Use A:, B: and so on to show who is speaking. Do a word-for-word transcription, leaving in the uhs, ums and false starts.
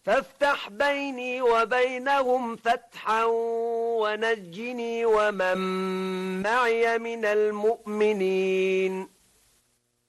A: فافتح بيني وبينهم فتحا ونجني ومن معي من المؤمنين